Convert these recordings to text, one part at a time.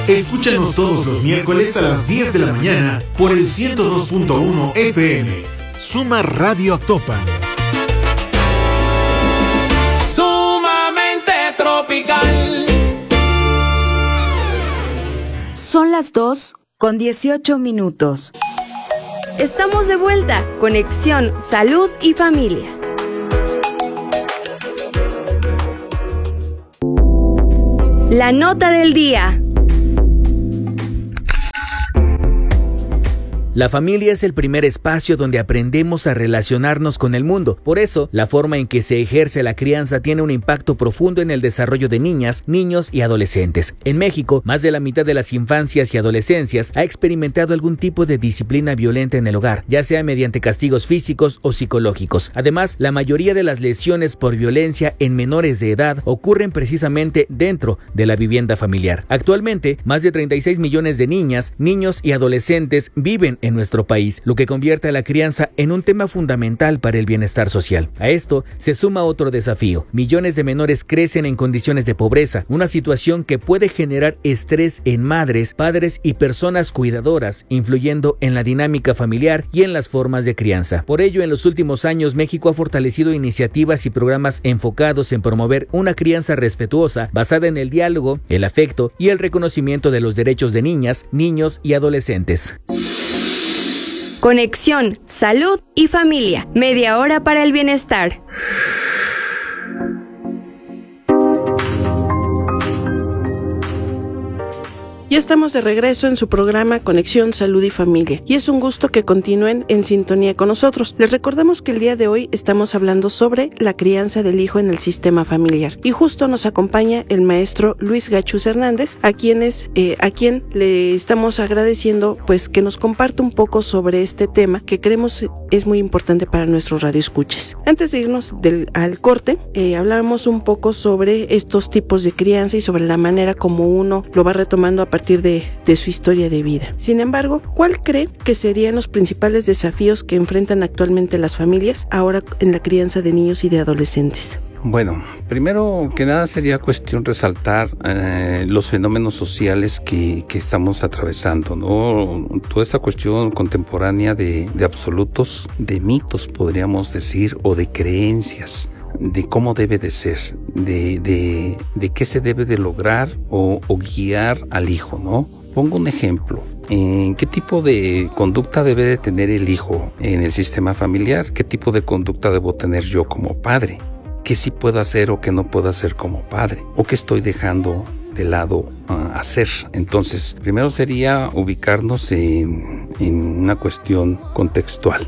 Escúchanos todos los miércoles a las 10 de la mañana por el 102.1 FM. Suma Radio Actopan. Sumamente tropical. Son las 2:18. Estamos de vuelta. Conexión Salud y Familia. La nota del día. La familia es el primer espacio donde aprendemos a relacionarnos con el mundo. Por eso, la forma en que se ejerce la crianza tiene un impacto profundo en el desarrollo de niñas, niños y adolescentes. En México, más de la mitad de las infancias y adolescencias ha experimentado algún tipo de disciplina violenta en el hogar, ya sea mediante castigos físicos o psicológicos. Además, la mayoría de las lesiones por violencia en menores de edad ocurren precisamente dentro de la vivienda familiar. Actualmente, más de 36 millones de niñas, niños y adolescentes viven en nuestro país, lo que convierte a la crianza en un tema fundamental para el bienestar social. A esto se suma otro desafío. Millones de menores crecen en condiciones de pobreza, una situación que puede generar estrés en madres, padres y personas cuidadoras, influyendo en la dinámica familiar y en las formas de crianza. Por ello, en los últimos años, México ha fortalecido iniciativas y programas enfocados en promover una crianza respetuosa, basada en el diálogo, el afecto y el reconocimiento de los derechos de niñas, niños y adolescentes. Conexión, salud y familia. Media hora para el bienestar. Ya estamos de regreso en su programa Conexión Salud y Familia y es un gusto que continúen en sintonía con nosotros. Les recordamos que el día de hoy estamos hablando sobre la crianza del hijo en el sistema familiar y justo nos acompaña el maestro Luis Gachús Hernández, a quien le estamos agradeciendo pues que nos comparta un poco sobre este tema que creemos es muy importante para nuestros radioescuchas. Antes de irnos al corte, hablábamos un poco sobre estos tipos de crianza y sobre la manera como uno lo va retomando a partir de su historia de vida. Sin embargo, ¿cuál cree que serían los principales desafíos que enfrentan actualmente las familias ahora en la crianza de niños y de adolescentes? Bueno, primero que nada sería cuestión resaltar los fenómenos sociales que estamos atravesando, ¿no? Toda esta cuestión contemporánea de absolutos, de mitos podríamos decir, o de creencias, de cómo debe de ser, de qué se debe de lograr o guiar al hijo, ¿no? Pongo un ejemplo. ¿En qué tipo de conducta debe de tener el hijo en el sistema familiar? ¿Qué tipo de conducta debo tener yo como padre? ¿Qué sí puedo hacer o qué no puedo hacer como padre? ¿O qué estoy dejando de lado hacer? Entonces, primero sería ubicarnos en una cuestión contextual.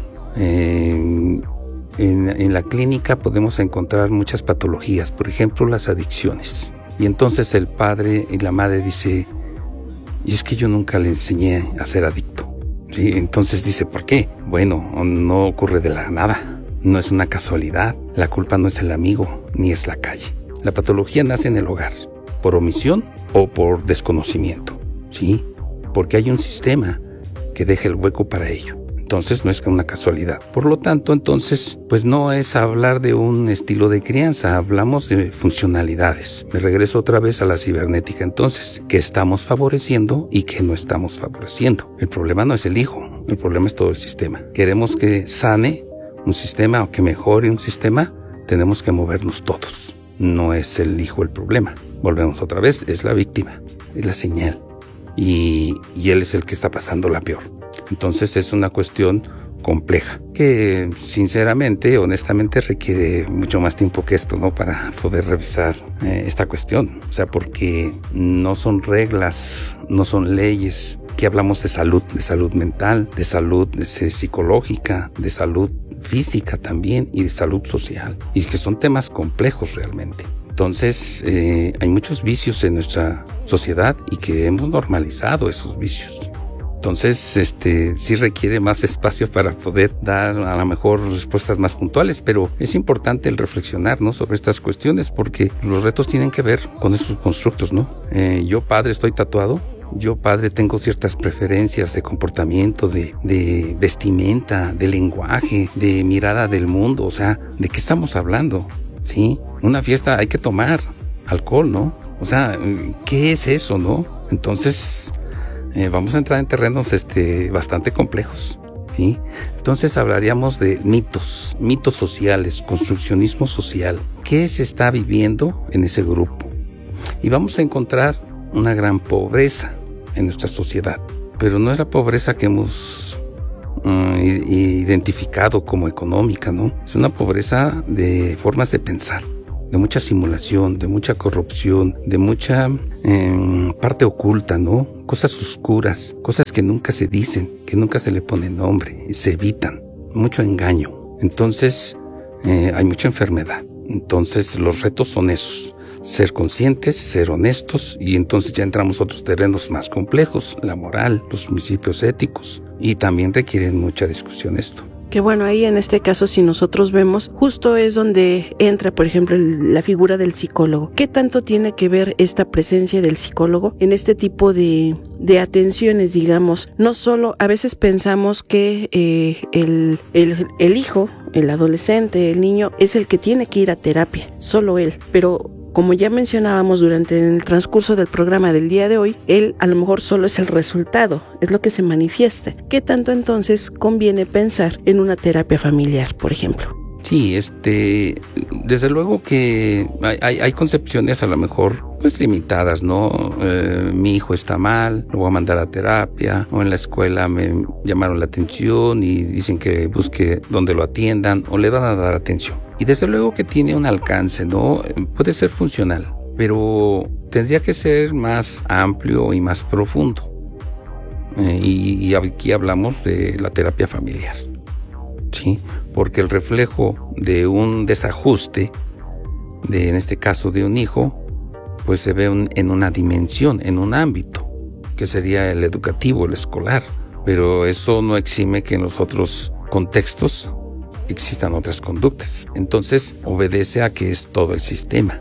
En la clínica podemos encontrar muchas patologías, por ejemplo las adicciones. Y entonces el padre y la madre dice, y es que yo nunca le enseñé a ser adicto. ¿Sí? Entonces dice, ¿por qué? Bueno, no ocurre de la nada, no es una casualidad, la culpa no es el amigo, ni es la calle. La patología nace en el hogar, por omisión o por desconocimiento, ¿sí? Porque hay un sistema que deja el hueco para ello. Entonces no es una casualidad. Por lo tanto, entonces, pues no es hablar de un estilo de crianza, hablamos de funcionalidades. Me regreso otra vez a la cibernética. Entonces, ¿qué estamos favoreciendo y qué no estamos favoreciendo? El problema no es el hijo, el problema es todo el sistema. Queremos que sane un sistema o que mejore un sistema, tenemos que movernos todos. No es el hijo el problema. Volvemos otra vez, es la víctima, es la señal. Y él es el que está pasando la peor. Entonces es una cuestión compleja que sinceramente, honestamente requiere mucho más tiempo que esto, ¿no? Para poder revisar esta cuestión. O sea, porque no son reglas, no son leyes. Aquí hablamos de salud mental, de salud psicológica, de salud física también y de salud social. Y que son temas complejos realmente. Entonces hay muchos vicios en nuestra sociedad y que hemos normalizado esos vicios. Entonces, sí requiere más espacio para poder dar a lo mejor respuestas más puntuales, pero es importante el reflexionar, ¿no? Sobre estas cuestiones, porque los retos tienen que ver con esos constructos, ¿no? Yo padre estoy tatuado, yo padre tengo ciertas preferencias de comportamiento, de vestimenta, de lenguaje, de mirada del mundo, o sea, ¿de qué estamos hablando? ¿Sí? Una fiesta hay que tomar alcohol, ¿no? O sea, ¿qué es eso, no? Entonces, vamos a entrar en terrenos bastante complejos, ¿sí? Entonces hablaríamos de mitos sociales, construccionismo social. ¿Qué se está viviendo en ese grupo? Y vamos a encontrar una gran pobreza en nuestra sociedad, pero no es la pobreza que hemos identificado como económica, ¿no? Es una pobreza de formas de pensar, de mucha simulación, de mucha corrupción, de mucha parte oculta, ¿no? Cosas oscuras, cosas que nunca se dicen, que nunca se le pone nombre y se evitan, mucho engaño. Entonces, hay mucha enfermedad. Entonces, los retos son esos: ser conscientes, ser honestos, y entonces ya entramos a otros terrenos más complejos, la moral, los principios éticos, y también requieren mucha discusión esto. Que bueno, ahí en este caso, si nosotros vemos, justo es donde entra, por ejemplo, la figura del psicólogo. ¿Qué tanto tiene que ver esta presencia del psicólogo en este tipo de atenciones, digamos? No solo, a veces pensamos que el hijo, el adolescente, el niño, es el que tiene que ir a terapia, solo él, pero como ya mencionábamos durante el transcurso del programa del día de hoy, él a lo mejor solo es el resultado, es lo que se manifiesta. ¿Qué tanto entonces conviene pensar en una terapia familiar, por ejemplo? Sí, desde luego que hay concepciones a lo mejor pues limitadas, ¿no? Mi hijo está mal, lo voy a mandar a terapia, o en la escuela me llamaron la atención y dicen que busque donde lo atiendan o le van a dar atención. Y desde luego que tiene un alcance, ¿no? Puede ser funcional, pero tendría que ser más amplio y más profundo. Y aquí hablamos de la terapia familiar, ¿sí? Porque el reflejo de un desajuste, en este caso de un hijo, pues se ve en una dimensión, en un ámbito, que sería el educativo, el escolar. Pero eso no exime que en los otros contextos existan otras conductas. Entonces obedece a que es todo el sistema.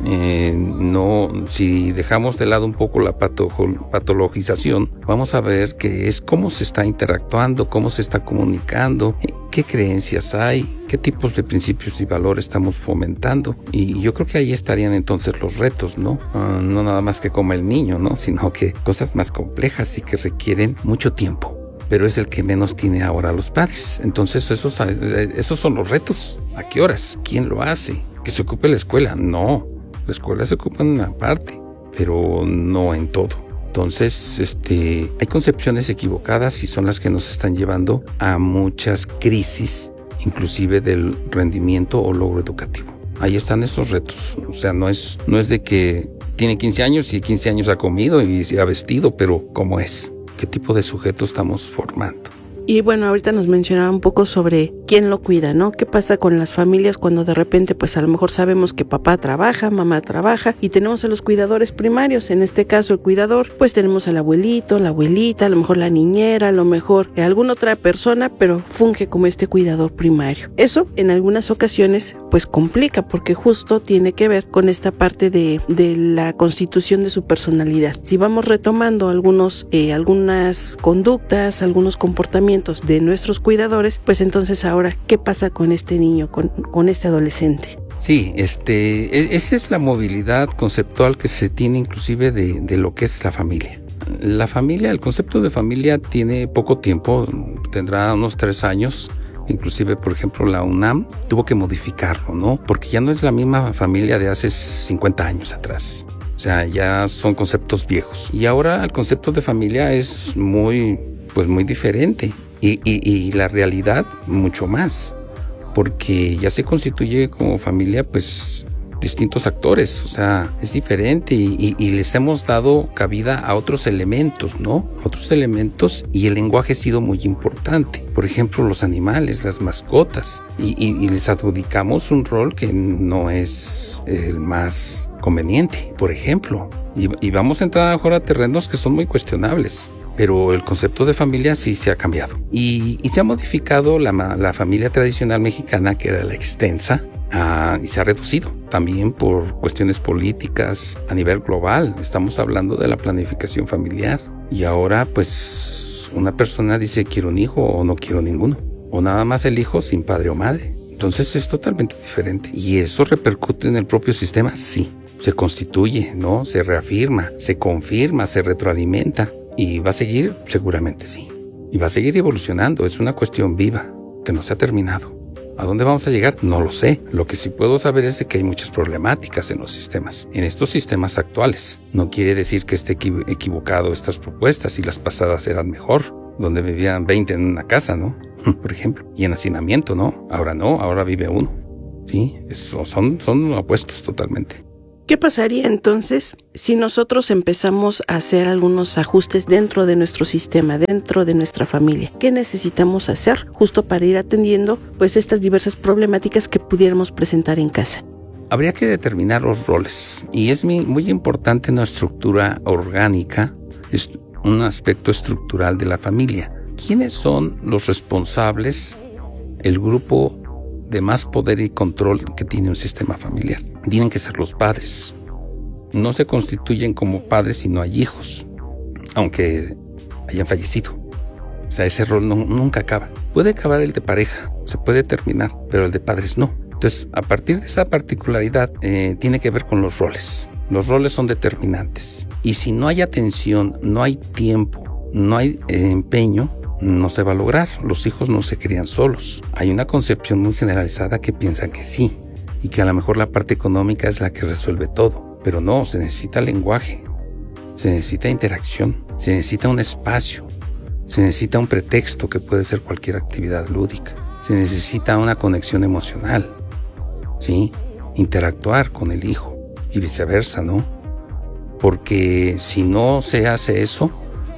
Si dejamos de lado un poco la patologización, vamos a ver que es cómo se está interactuando, cómo se está comunicando, qué creencias hay, qué tipos de principios y valores estamos fomentando. Y yo creo que ahí estarían entonces los retos, ¿no? No nada más que como el niño, ¿no? Sino que cosas más complejas y que requieren mucho tiempo. Pero es el que menos tiene ahora los padres. Entonces esos son los retos. ¿A qué horas? ¿Quién lo hace? ¿Que se ocupe la escuela? No. La escuela se ocupa en una parte, pero no en todo. Entonces, hay concepciones equivocadas y son las que nos están llevando a muchas crisis, inclusive del rendimiento o logro educativo. Ahí están esos retos. O sea, no es de que tiene 15 años y 15 años ha comido y se ha vestido, pero ¿cómo es? ¿Qué tipo de sujeto estamos formando? Y bueno, ahorita nos mencionaba un poco sobre quién lo cuida, ¿no? ¿Qué pasa con las familias cuando de repente, pues a lo mejor sabemos que papá trabaja, mamá trabaja y tenemos a los cuidadores primarios? En este caso, el cuidador, pues tenemos al abuelito, la abuelita, a lo mejor la niñera, a lo mejor alguna otra persona, pero funge como este cuidador primario. Eso, en algunas ocasiones, pues complica porque justo tiene que ver con esta parte de la constitución de su personalidad. Si vamos retomando algunas conductas, algunos comportamientos de nuestros cuidadores, pues entonces ahora, ¿qué pasa con este niño, con este adolescente? Sí, esa es la movilidad conceptual que se tiene inclusive de lo que es la familia. La familia, el concepto de familia tiene poco tiempo, tendrá unos 3 años. Inclusive, por ejemplo, la UNAM tuvo que modificarlo, ¿no? Porque ya no es la misma familia de hace 50 años atrás. O sea, ya son conceptos viejos. Y ahora el concepto de familia es muy diferente. Y la realidad mucho más, porque ya se constituye como familia pues distintos actores, o sea, es diferente y les hemos dado cabida a otros elementos, ¿no? Otros elementos, y el lenguaje ha sido muy importante. Por ejemplo, los animales, las mascotas, y les adjudicamos un rol que no es el más conveniente, por ejemplo. Y vamos a entrar ahora a terrenos que son muy cuestionables. Pero el concepto de familia sí se ha cambiado. Y se ha modificado la familia tradicional mexicana, que era la extensa, y se ha reducido. También por cuestiones políticas a nivel global. Estamos hablando de la planificación familiar. Y ahora, pues, una persona dice quiero un hijo o no quiero ninguno. O nada más el hijo sin padre o madre. Entonces es totalmente diferente. ¿Y eso repercute en el propio sistema? Sí. se constituye, ¿no? Se reafirma, se confirma, se retroalimenta y va a seguir, seguramente sí. Y va a seguir evolucionando, es una cuestión viva que no se ha terminado. ¿A dónde vamos a llegar? No lo sé. Lo que sí puedo saber es de que hay muchas problemáticas en los sistemas, en estos sistemas actuales. No quiere decir que esté equivocado estas propuestas y las pasadas eran mejor, donde vivían 20 en una casa, ¿no? Por ejemplo. Y en hacinamiento, ¿no? Ahora no, ahora vive uno. Sí, son opuestos totalmente. ¿Qué pasaría entonces si nosotros empezamos a hacer algunos ajustes dentro de nuestro sistema, dentro de nuestra familia? ¿Qué necesitamos hacer justo para ir atendiendo pues estas diversas problemáticas que pudiéramos presentar en casa? Habría que determinar los roles y es muy importante una estructura orgánica, es un aspecto estructural de la familia. ¿Quiénes son los responsables, el grupo de más poder y control que tiene un sistema familiar? Tienen que ser los padres. No se constituyen como padres si no hay hijos, aunque hayan fallecido. O sea, ese rol nunca acaba. Puede acabar el de pareja, se puede terminar, pero el de padres no. Entonces, a partir de esa particularidad, tiene que ver con los roles. Los roles son determinantes. Y si no hay atención, no hay tiempo, no hay empeño, no se va a lograr. Los hijos no se crían solos. Hay una concepción muy generalizada que piensa que sí, y que a lo mejor la parte económica es la que resuelve todo. Pero no, se necesita lenguaje, se necesita interacción, se necesita un espacio, se necesita un pretexto que puede ser cualquier actividad lúdica, se necesita una conexión emocional, ¿sí? Interactuar con el hijo y viceversa, ¿no? Porque si no se hace eso,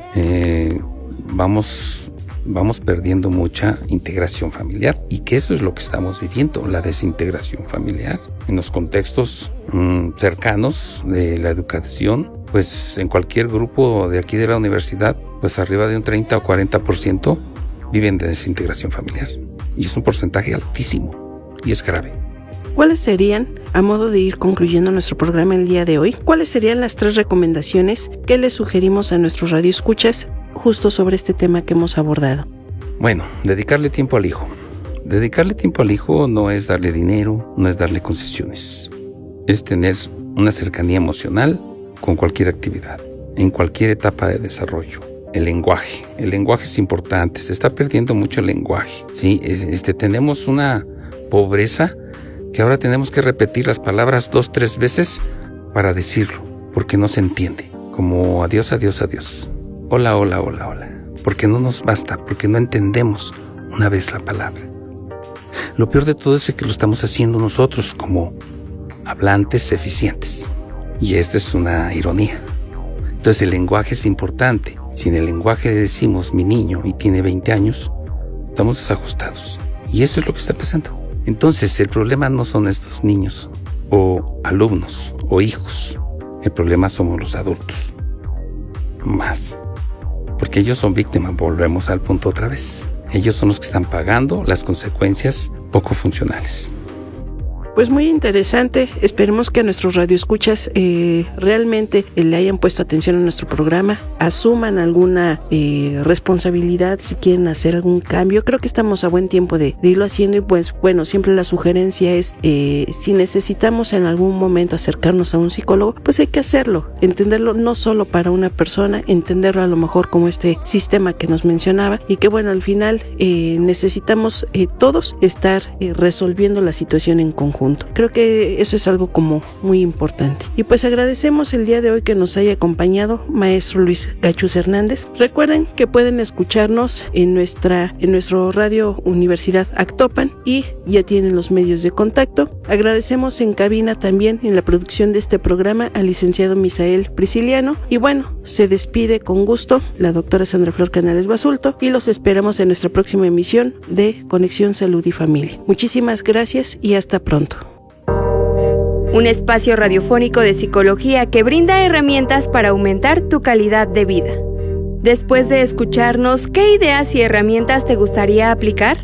vamos perdiendo mucha integración familiar, y que eso es lo que estamos viviendo, la desintegración familiar. En los contextos cercanos de la educación, pues en cualquier grupo de aquí de la universidad, pues arriba de un 30 o 40% viven de desintegración familiar, y es un porcentaje altísimo y es grave. ¿Cuáles serían, a modo de ir concluyendo nuestro programa el día de hoy, cuáles serían las 3 recomendaciones que les sugerimos a nuestros radioescuchas justo sobre este tema que hemos abordado? Bueno, dedicarle tiempo al hijo. Dedicarle tiempo al hijo no es darle dinero, no es darle concesiones. Es tener una cercanía emocional con cualquier actividad, en cualquier etapa de desarrollo. El lenguaje es importante, se está perdiendo mucho el lenguaje, ¿sí? Tenemos una pobreza que ahora tenemos que repetir las palabras 2, 3 veces para decirlo, porque no se entiende. Como adiós, adiós, adiós. Hola, hola, hola, hola. Porque no nos basta, porque no entendemos una vez la palabra. Lo peor de todo es que lo estamos haciendo nosotros como hablantes eficientes. Y esta es una ironía. Entonces el lenguaje es importante. Si en el lenguaje le decimos mi niño y tiene 20 años, estamos desajustados. Y eso es lo que está pasando. Entonces el problema no son estos niños o alumnos o hijos. El problema somos los adultos. Más. Porque ellos son víctimas, volvemos al punto otra vez. Ellos son los que están pagando las consecuencias poco funcionales. Pues muy interesante, esperemos que a nuestros radioescuchas realmente le hayan puesto atención a nuestro programa, asuman alguna responsabilidad si quieren hacer algún cambio. Creo que estamos a buen tiempo de irlo haciendo, y pues bueno, siempre la sugerencia es si necesitamos en algún momento acercarnos a un psicólogo, pues hay que hacerlo, entenderlo no solo para una persona, entenderlo a lo mejor como este sistema que nos mencionaba, y que bueno, al final necesitamos todos estar resolviendo la situación en conjunto. Creo que eso es algo como muy importante. Y pues agradecemos el día de hoy que nos haya acompañado maestro Luis Gachuz Hernández. Recuerden que pueden escucharnos en nuestro radio Universidad Actopan, y ya tienen los medios de contacto. Agradecemos en cabina también en la producción de este programa al licenciado Misael Prisciliano, y bueno, se despide con gusto la doctora Sandra Flor Canales Basulto, y los esperamos en nuestra próxima emisión de Conexión Salud y Familia. Muchísimas gracias y hasta pronto. Un espacio radiofónico de psicología que brinda herramientas para aumentar tu calidad de vida. Después de escucharnos, ¿qué ideas y herramientas te gustaría aplicar?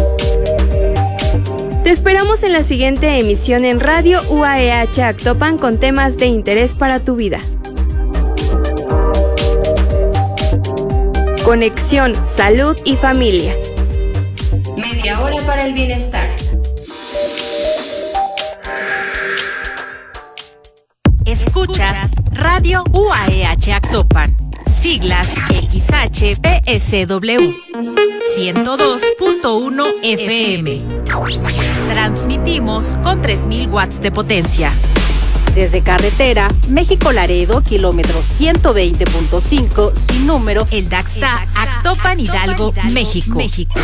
Te esperamos en la siguiente emisión en Radio UAEH Actopan con temas de interés para tu vida. Conexión, salud y familia. Media hora para el bienestar. Radio UAEH Actopan. Siglas XHPSW 102.1 FM. Transmitimos con 3000 watts de potencia. Desde carretera, México-Laredo, kilómetro 120.5, sin número, El Daxta, Actopan, Hidalgo, México.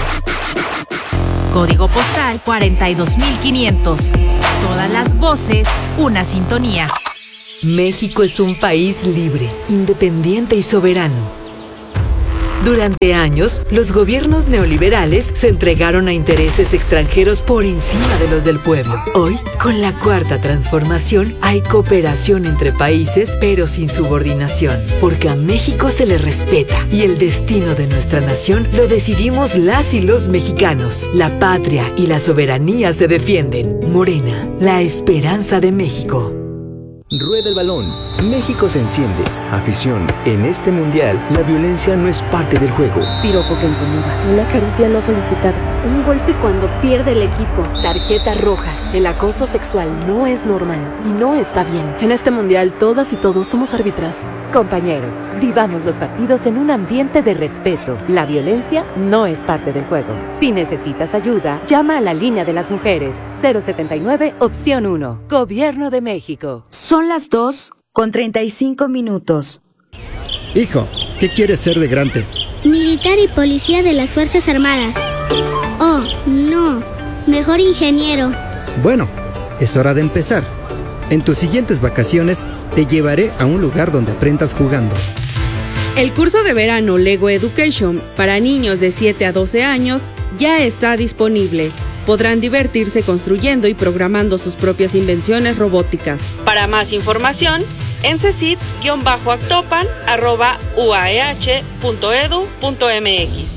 Código postal 42500. Todas las voces, una sintonía. México es un país libre, independiente y soberano. Durante años, los gobiernos neoliberales se entregaron a intereses extranjeros por encima de los del pueblo. Hoy, con la Cuarta Transformación, hay cooperación entre países, pero sin subordinación, porque a México se le respeta y el destino de nuestra nación lo decidimos las y los mexicanos. La patria y la soberanía se defienden. Morena, la esperanza de México. Rueda el balón. México se enciende. Afición. En este mundial, la violencia no es parte del juego. Piropo que incomoda. Una caricia no solicitada. Un golpe cuando pierde el equipo. Tarjeta roja. El acoso sexual no es normal y no está bien. En este mundial, todas y todos somos árbitras. Compañeros, vivamos los partidos en un ambiente de respeto. La violencia no es parte del juego. Si necesitas ayuda, llama a la línea de las mujeres. 079, opción 1. Gobierno de México. Son las 2:35. Hijo, ¿qué quieres ser de grande? Militar y policía de las Fuerzas Armadas. Oh, no. Mejor ingeniero. Bueno, es hora de empezar. En tus siguientes vacaciones, te llevaré a un lugar donde aprendas jugando. El curso de verano Lego Education para niños de 7 a 12 años ya está disponible. Podrán divertirse construyendo y programando sus propias invenciones robóticas. Para más información, en cecit-actopan@uaeh.edu.mx.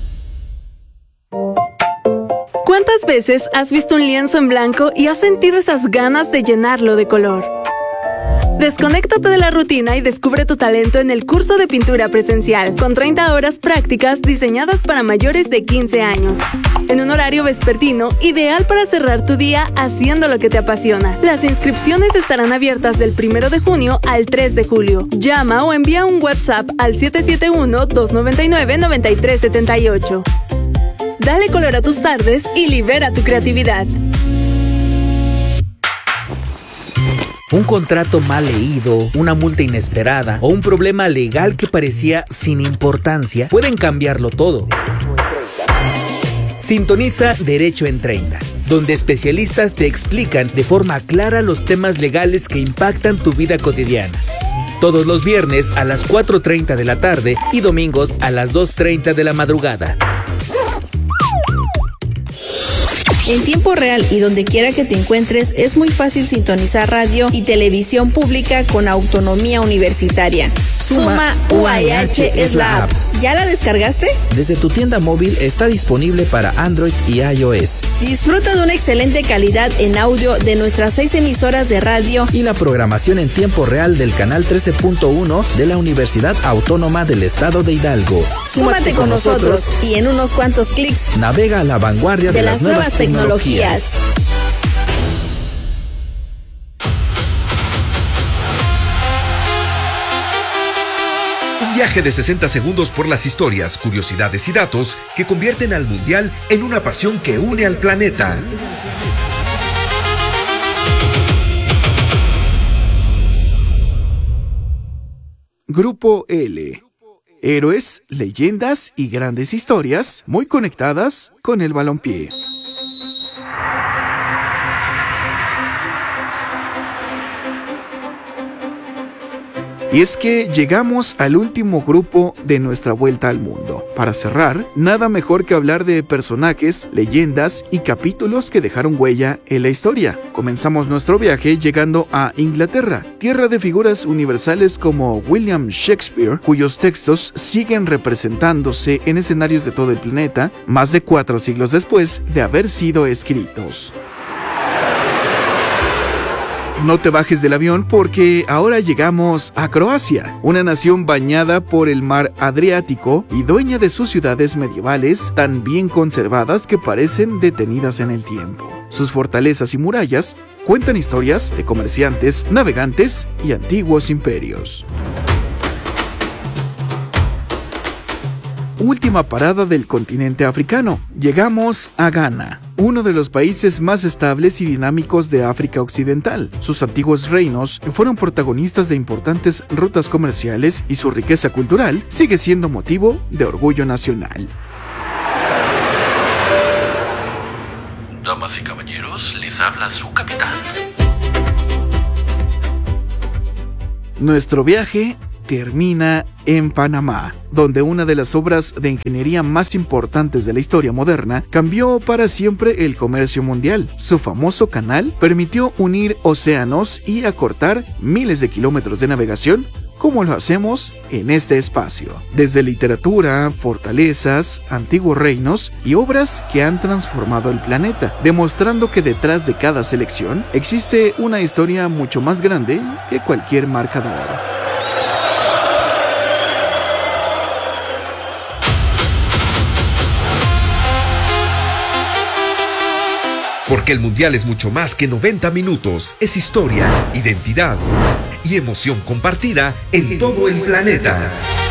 ¿Cuántas veces has visto un lienzo en blanco y has sentido esas ganas de llenarlo de color? Desconéctate de la rutina y descubre tu talento en el curso de pintura presencial, con 30 horas prácticas diseñadas para mayores de 15 años. En un horario vespertino, ideal para cerrar tu día haciendo lo que te apasiona. Las inscripciones estarán abiertas del 1 de junio al 3 de julio. Llama o envía un WhatsApp al 771-299-9378. Dale color a tus tardes y libera tu creatividad. Un contrato mal leído, una multa inesperada o un problema legal que parecía sin importancia pueden cambiarlo todo. Sintoniza Derecho en 30, donde especialistas te explican de forma clara los temas legales que impactan tu vida cotidiana. Todos los viernes a las 4:30 de la tarde y domingos a las 2:30 de la madrugada. En tiempo real y donde quiera que te encuentres, es muy fácil sintonizar radio y televisión pública con autonomía universitaria. Suma UAEH es la app. ¿Ya la descargaste? Desde tu tienda móvil está disponible para Android y iOS. Disfruta de una excelente calidad en audio de nuestras 6 emisoras de radio y la programación en tiempo real del canal 13.1 de la Universidad Autónoma del Estado de Hidalgo. Súmate con nosotros y en unos cuantos clics navega a la vanguardia de las nuevas tecnologías. Un viaje de 60 segundos por las historias, curiosidades y datos que convierten al Mundial en una pasión que une al planeta. Grupo L. Héroes, leyendas y grandes historias muy conectadas con el balompié. Y es que llegamos al último grupo de nuestra vuelta al mundo. Para cerrar, nada mejor que hablar de personajes, leyendas y capítulos que dejaron huella en la historia. Comenzamos nuestro viaje llegando a Inglaterra, tierra de figuras universales como William Shakespeare, cuyos textos siguen representándose en escenarios de todo el planeta, más de 4 siglos después de haber sido escritos. No te bajes del avión porque ahora llegamos a Croacia, una nación bañada por el mar Adriático y dueña de sus ciudades medievales tan bien conservadas que parecen detenidas en el tiempo. sus fortalezas y murallas cuentan historias de comerciantes, navegantes y antiguos imperios. Última parada del continente africano. Llegamos a Ghana, uno de los países más estables y dinámicos de África Occidental. Sus antiguos reinos fueron protagonistas de importantes rutas comerciales y su riqueza cultural sigue siendo motivo de orgullo nacional. Damas y caballeros, les habla su capitán. Nuestro viaje termina en Panamá, donde una de las obras de ingeniería más importantes de la historia moderna cambió para siempre el comercio mundial. Su famoso canal permitió unir océanos y acortar miles de kilómetros de navegación, como lo hacemos en este espacio. Desde literatura, fortalezas, antiguos reinos y obras que han transformado el planeta, demostrando que detrás de cada selección existe una historia mucho más grande que cualquier marcador. Porque el Mundial es mucho más que 90 minutos. Es historia, identidad y emoción compartida en todo el planeta.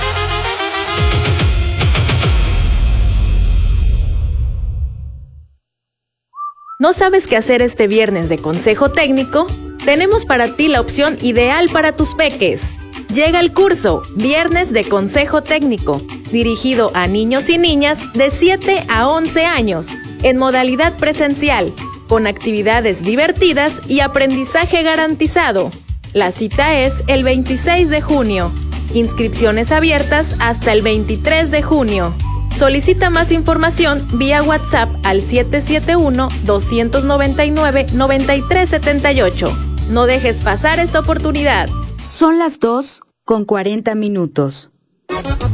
¿No sabes qué hacer este viernes de consejo técnico? Tenemos para ti la opción ideal para tus peques. Llega el curso Viernes de Consejo Técnico, dirigido a niños y niñas de 7 a 11 años, en modalidad presencial, con actividades divertidas y aprendizaje garantizado. La cita es el 26 de junio. Inscripciones abiertas hasta el 23 de junio. Solicita más información vía WhatsApp al 771-299-9378. No dejes pasar esta oportunidad. Son las 2:40.